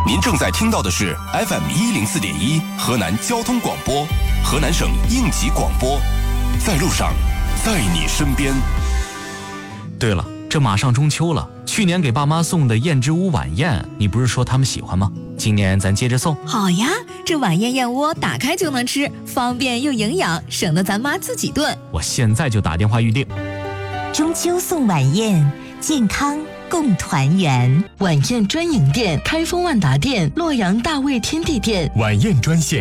您正在听到的是 FM104.1 河南交通广播，河南省应急广播，在路上，在你身边。 对了，这马上中秋了，去年给爸妈送的燕之屋晚宴，你不是说他们喜欢吗？今年咱接着送。 好呀，这晚宴燕窝打开就能吃，方便又营养，省得咱妈自己炖。 我现在就打电话预定。 中秋送晚宴，健康共团圆。 晚宴专营店：开封万达店、洛阳大味天地店。 晚宴专线